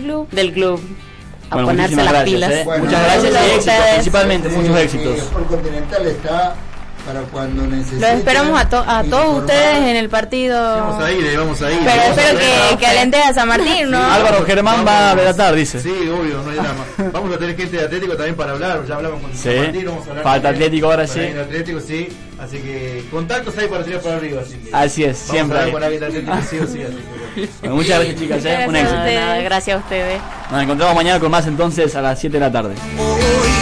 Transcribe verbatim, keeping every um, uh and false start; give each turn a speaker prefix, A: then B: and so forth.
A: club.
B: Del club. A
C: Bueno,
B: ponerse
C: muchísimas
B: las
C: gracias,
B: pilas.
C: eh.
D: Bueno,
C: Muchas gracias y
B: gracias a
C: éxitos,
B: ustedes.
C: principalmente, muchos
D: Sí,
C: éxitos.
D: sí, Sport Continental está para cuando necesiten.
A: Los esperamos a, to- a todos
D: informar.
A: ustedes en el partido.
E: Vamos a ir, eh, vamos a ir.
A: Pero
E: Vamos
A: espero
E: a
A: que, que alentees a San Martín, ¿no?
C: Álvaro Germán va a relatar, dice.
E: Sí, obvio, no hay drama. Vamos a tener gente de Atlético también para hablar. Ya hablamos con
C: Sí.
E: San Martín, vamos a hablar
C: Falta
E: también.
C: Atlético ahora
E: Para
C: sí.
E: ir a Atlético, sí. Así que contactos hay para tirar para arriba. Así, que
C: Así es,
E: vamos
C: siempre
E: a hablar
C: hay.
E: con alguien de Atlético, sí o sí. Así que...
C: Bueno, muchas gracias, chicas, ¿eh? Un
A: Gracias a
C: éxito.
A: ustedes.
B: Nada, gracias a ustedes.
C: Nos encontramos mañana con más entonces a las siete de la tarde.